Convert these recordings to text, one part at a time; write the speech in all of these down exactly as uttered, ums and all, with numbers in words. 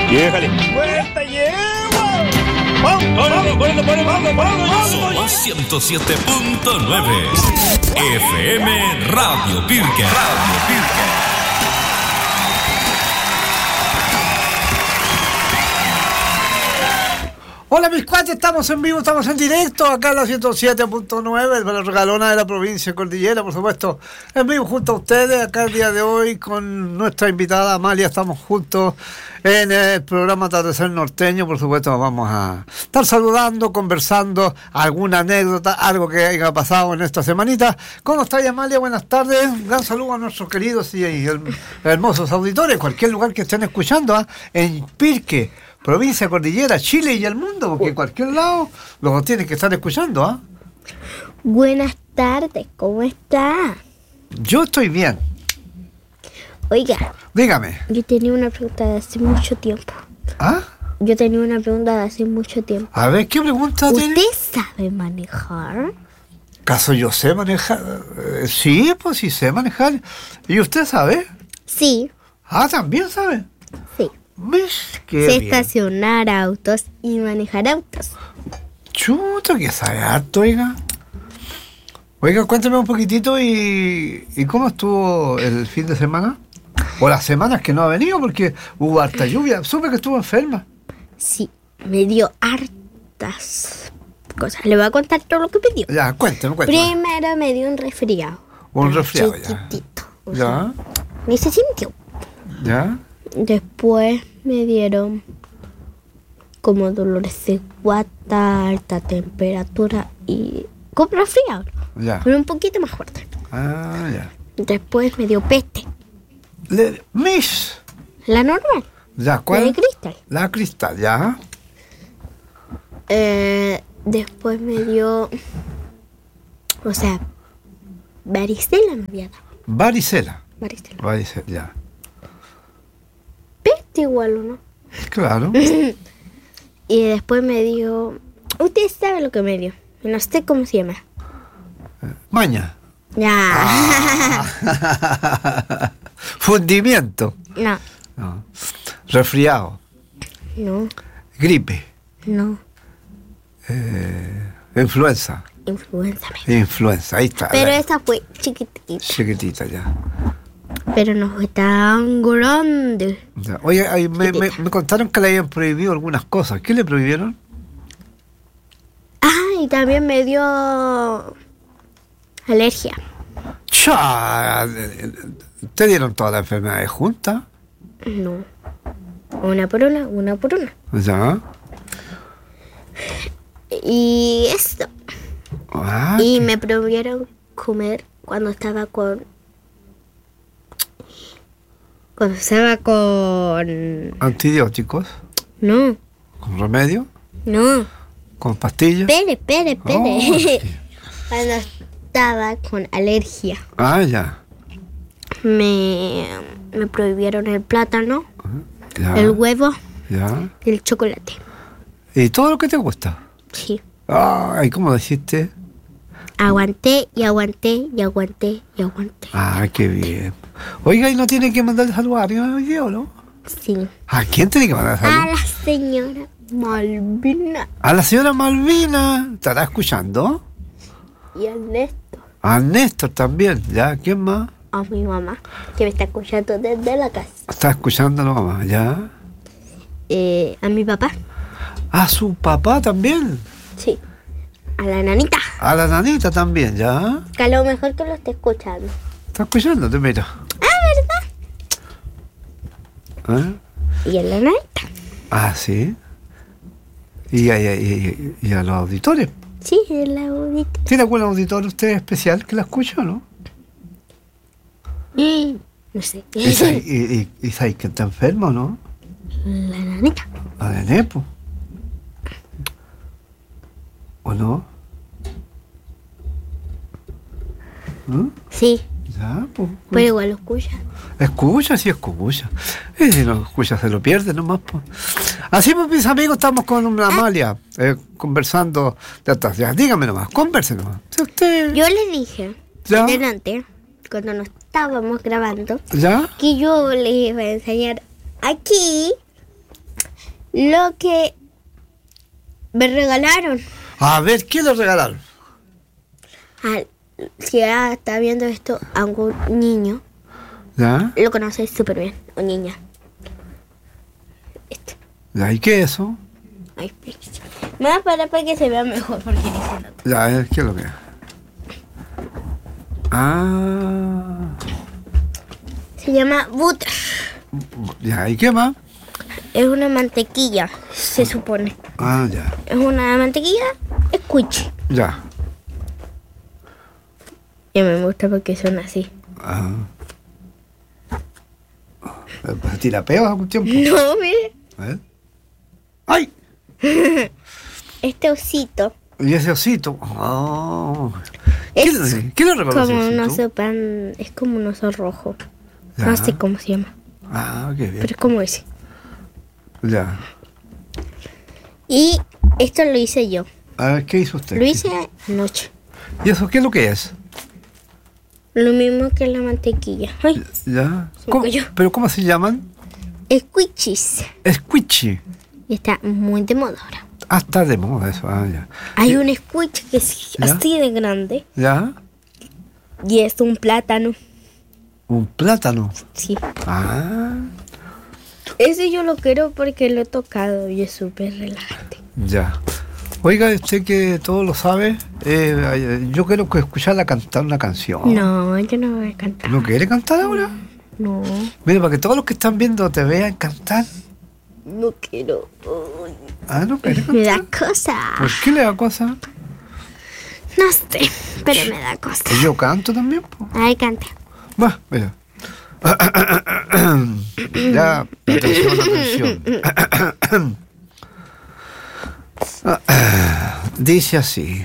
Y déjale. ¡Vuelta, lleva! ¡Vamos, vamos, vamos, vamos, vamos, vamos! Somos ciento siete punto nueve F M Radio Pirque. Radio Pirque. Hola mis cuates, estamos en vivo, estamos en directo acá en la ciento siete punto nueve, la regalona de la provincia de Cordillera, por supuesto, en vivo junto a ustedes, acá el día de hoy con nuestra invitada Amalia, estamos juntos en el programa Atardecer Norteño, por supuesto vamos a estar saludando, conversando, alguna anécdota, algo que haya pasado en esta semanita. ¿Cómo está Amalia? Buenas tardes, un gran saludo a nuestros queridos y, y hermosos auditores, cualquier lugar que estén escuchando, ¿eh? En Pirque, provincia Cordillera, Chile y el mundo, porque en cualquier lado los tienen que estar escuchando, ¿ah? ¿eh? Buenas tardes, ¿cómo está? Yo estoy bien. Oiga. Dígame. Yo tenía una pregunta de hace mucho tiempo. ¿Ah? Yo tenía una pregunta de hace mucho tiempo. A ver, ¿qué pregunta tiene? ¿Usted sabe manejar? ¿Caso yo sé manejar? Eh, sí, pues sí sé manejar. ¿Y usted sabe? Sí. Ah, ¿también sabe? Sí. ¿Ves? Qué sé bien. estacionar autos y manejar autos. Chuta, que sabe harto, oiga. Oiga, cuéntame un poquitito y, y cómo estuvo el fin de semana. O las semanas que no ha venido porque hubo harta lluvia. Supe que estuvo enferma. Sí, me dio hartas cosas. Le voy a contar todo lo que me dio. Ya, cuéntame, cuéntame. Primero me dio un resfriado. Un resfriado, ya. Chiquitito. O Ya, sea, ni se sintió. ya. Después me dieron como dolores de guata, alta temperatura y con resfriado. Ya. Pero un poquito más fuerte. Ah, ya. Después me dio peste. Le, Miss. La normal. Ya, ¿cuál? La de cristal. La cristal, ya. Eh, después me dio... O sea, varicela me había dado. Varicela. Varicela. Varicela, ya. Peste igual, ¿o no? Claro. Y después me dio... Usted sabe lo que me dio. No sé cómo se llama. Maña. Ya. Ah. Fundimiento. No. No. Resfriado. No. Gripe. No. Eh, influenza. Influenza. me- Influenza, ahí está. Pero la- esa fue chiquitita. Chiquitita ya. Pero no fue tan grande. Ya. Oye, ay, me, me, me contaron que le habían prohibido algunas cosas. ¿Qué le prohibieron? Ah, y también me dio alergia. ¡Cha! ¿Te dieron todas las enfermedades juntas? No. Una por una, una por una. Ya. Y esto. Ah, Y qué- me prohibieron comer cuando estaba con... Cuando estaba con... Antibióticos. No, ¿Con remedio? no. ¿Con pastillas? Espere, espere, espere. Oh, Cuando estaba con alergia. ah, ya. Me, me prohibieron el plátano, Ya. el huevo Ya. y el chocolate. ¿Y todo lo que te gusta? Sí. Ay, ¿cómo dijiste? Aguanté y aguanté y aguanté y aguanté. Ah, qué bien. Oiga, ¿y no tiene que mandar saludar a alguien hoy día, o no? Sí. ¿A quién tiene que mandar A salud? la señora Malvina A la señora Malvina. ¿Estará escuchando? y a Néstor. A Néstor también. ¿Ya? ¿Quién más? A mi mamá, que me está escuchando desde la casa. Está escuchando a la mamá, ¿ya? Eh, a mi papá. A su papá también. Sí. A la nanita. A la nanita también, ¿ya? Que a lo mejor que lo esté escuchando. Está escuchando, te mira. Ah, ¿verdad? ¿Eh? Y a la nanita. Ah, sí. Y a, y, a- y a- y a los auditores. Sí, es la bonita. ¿Tiene algún auditor usted especial que la escucha o no? No sé. ¿Y sabe, y, y, y sabe que está enfermo, no? La nanita. La de Nepo. ¿O no? ¿Mm? Sí, Ya, pues. pero igual lo escucha. Escucha, sí escucha. Y si no escucha, se lo pierde nomás. Pues. Así pues, mis amigos, estamos con una Amalia eh, conversando de atrás. Ya, dígame nomás, converse nomás. Si usted. Yo le dije, ¿Ya? delante, cuando nos estábamos grabando, ¿Ya? que yo le iba a enseñar aquí Lo que me regalaron. A ver, ¿qué le regalaron? Al, si ya está viendo esto a un niño, ¿Ya? lo conoces súper bien, o niña. Esto. ¿Ya? ¿Y qué es eso? Ay, más para, para que se vea mejor, porque dice loco. Ya, a ver, ¿qué es lo que es? Ah. Se llama butter. Ya, ¿y qué más? Es una mantequilla, se supone. Ah, ya. Es una mantequilla squishy. Ya. Y me gusta porque son así. Ah. ¿Se tira peos algún tiempo? No, mire. A ver. ¡Ay! Este osito Y ese osito. Oh. ¿Qué, es le, ¿Qué le reconoce como ese un osito? oso pan, es como un oso rojo. Ya. No sé cómo se llama, Ah, qué bien. pero es como ese. Ya. Y esto lo hice yo. A ver, ¿qué hizo usted? Lo hice anoche. ¿Y eso qué es lo que es? Lo mismo que la mantequilla. Ay, ¿Ya? Se ¿Cómo- cayó. ¿Pero cómo se llaman? squishies. Squishy. Y está muy de moda ahora. Ah, está de moda eso. Ah, ya. Hay ¿Y- un squishy que es ¿Ya? así de grande ¿Ya? y es un plátano. Un plátano. Sí. Ah, Ese yo lo quiero porque lo he tocado y es súper relajante. ya. Oiga, usted que todo lo sabe, eh, yo quiero que escucharla cantar una canción. No, yo no voy a cantar. ¿No quiere cantar ahora? No, Mire, para que todos los que están viendo te vean cantar. no quiero. Uy, Ah, ¿no quiere me da cantar? cosa. ¿Por qué le da cosa? No sé, pero me da cosa. Que yo canto también, pues. Ay, canta. Va, mira. Ya, atención, atención. Dice así.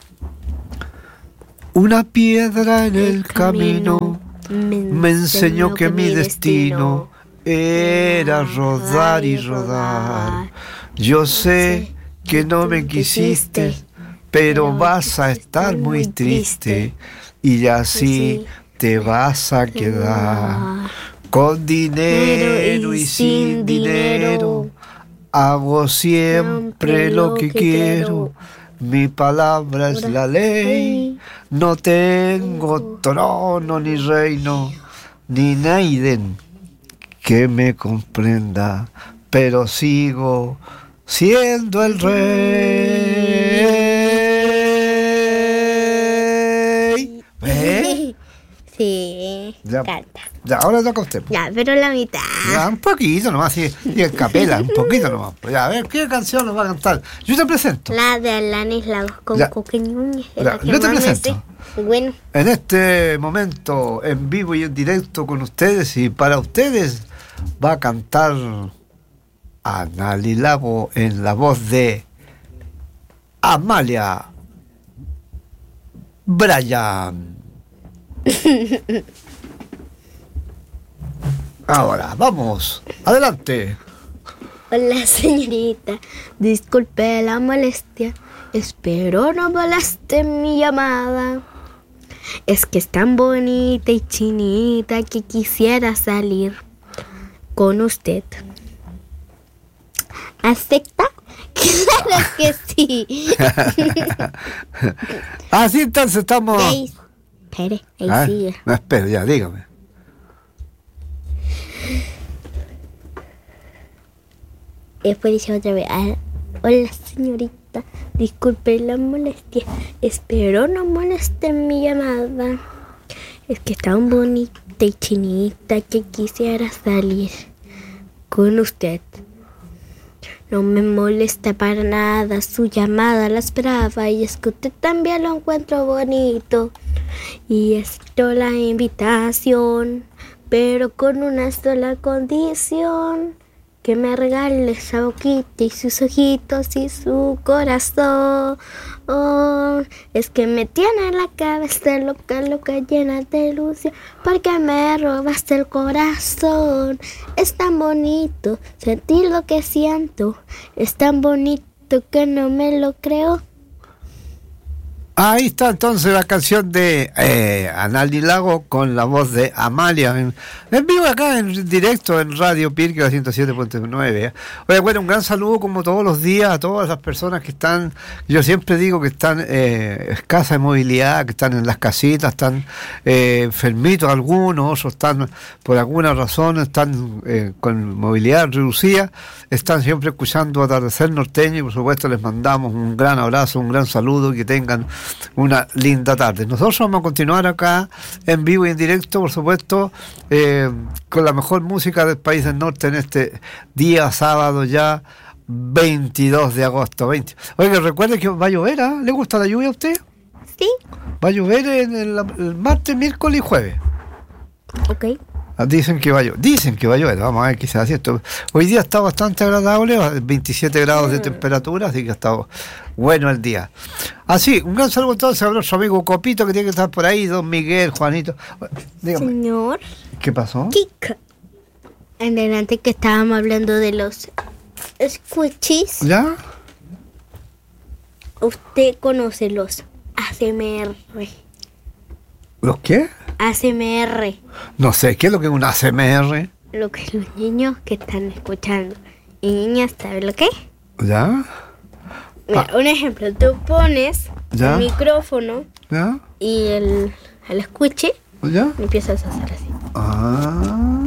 Una piedra en el camino me enseñó que mi destino era rodar y rodar. Yo sé que no me quisiste, pero vas a estar muy triste y así te vas a quedar. Con dinero y sin dinero hago siempre lo que quiero. Mi palabra es la ley. No tengo trono ni reino, ni Naiden que me comprenda, pero sigo siendo el rey. ¿Ve? Sí, Ya. canta. Ya, ahora toca usted. Ya, pero la mitad. Ya, un poquito nomás, sí, y en capela, un poquito nomás. Pues ya, a ver, ¿qué canción nos va a cantar? Yo te presento. La de Alanis Lagos con Ya. Coque Núñez. es Ya, la que yo te más me presento. sé. Bueno, En este momento, en vivo y en directo con ustedes y para ustedes, va a cantar Alanis Lagos en la voz de Amalia Bryan. Ahora, vamos, adelante. hola señorita, disculpe la molestia, espero no moleste mi llamada. Es que es tan bonita y chinita que quisiera salir con usted. ¿Acepta? Claro que sí. Así entonces estamos. Ahí, espere, ahí Ah, sigue. no, espera, ya, dígame. Después dice otra vez, ah, hola señorita, disculpe la molestia, espero no moleste mi llamada. Es que es tan bonita y chinita que quisiera salir con usted. No me molesta para nada su llamada, la esperaba y es que usted también lo encuentro bonito. Y esto la invitación, pero con una sola condición. Que me regale esa boquita y sus ojitos y su corazón. Oh, es que me tiene la cabeza loca, loca, llena de ilusión. Porque me robaste el corazón. Es tan bonito sentir lo que siento. Es tan bonito que no me lo creo. Ahí está entonces la canción de eh, Analí Lago con la voz de Amalia en, en vivo acá en directo en Radio Pirque, la ciento siete punto nueve. ¿eh? Oye, bueno, un gran saludo como todos los días a todas las personas que están, yo siempre digo que están eh, escasa de movilidad, que están en las casitas, están eh, enfermitos algunos, otros están por alguna razón, están eh, con movilidad reducida, están siempre escuchando Atardecer Norteño y por supuesto les mandamos un gran abrazo, un gran saludo y que tengan una linda tarde. Nosotros vamos a continuar acá en vivo y en directo, por supuesto, eh, con la mejor música del país del norte en este día sábado ya veintidós de agosto. veinte. Oiga, recuerde que va a llover, ¿eh? ¿Le gusta la lluvia a usted? Sí. Va a llover en el, el martes, miércoles y jueves. Ok. Dicen que va a llover, dicen que va a llover, vamos a ver qué se hace esto. Hoy día está bastante agradable, veintisiete grados de temperatura, así que ha estado bueno el día. Así, un gran saludo entonces a nuestro amigo Copito que tiene que estar por ahí, don Miguel, Juanito. Dígame. Señor ¿Qué pasó? Kika. En delante que estábamos hablando de los squishies. ¿Ya? Usted conoce los A S M R. ¿Los qué? A S M R. No sé, ¿qué es lo que es un A S M R? Lo que los niños que están escuchando. Y niñas, ¿saben lo que es? ¿Ya? Mira, Ah. un ejemplo. Tú pones ¿Ya? el micrófono ¿Ya? y el, el squishy ¿Ya? y empiezas a hacer así. Ah.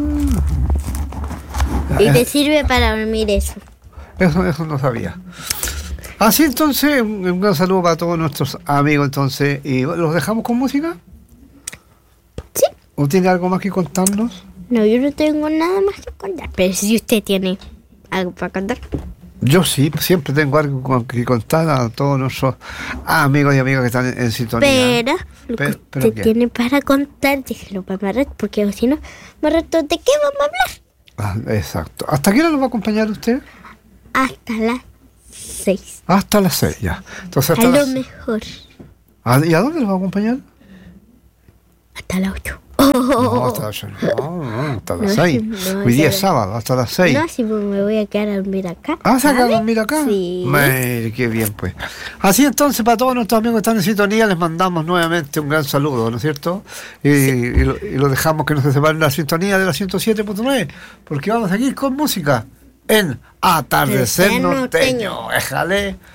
Y te sirve para dormir eso. Eso, eso no sabía. Así entonces, un, un gran saludo para todos nuestros amigos entonces. ¿Y los dejamos con música? Sí. ¿O tiene algo más que contarnos? No, yo no tengo nada más que contar. Pero si usted tiene algo para contar. Yo sí, siempre tengo algo con- que contar a todos nuestros amigos y amigas que están en, en sintonía. Pero lo Pero- que ¿pero usted qué? tiene para contar, déjelo para más rato, porque si no, más rato, ¿de qué vamos a hablar? Ah, exacto. ¿Hasta qué hora nos va a acompañar usted? Hasta las seis. Hasta las seis, ya. Entonces, A hasta lo las... mejor. ¿A- ¿Y a dónde nos va a acompañar? Hasta las ocho. No, hasta las, no, no, hasta las No, seis. no, Hoy día ya- es sábado, hasta las seis. No, si me voy a quedar a dormir acá. Ah, ¿se acaba de ¿sabe? dormir acá? Sí. Madre, qué bien, pues. Así entonces, para todos nuestros amigos que están en sintonía, les mandamos nuevamente un gran saludo, ¿no es cierto? Y, y, lo, y lo dejamos que no se separen la sintonía de la ciento siete punto nueve, porque vamos a seguir con música en Atardecer Atardecer Norteño. Norteño. Éjale.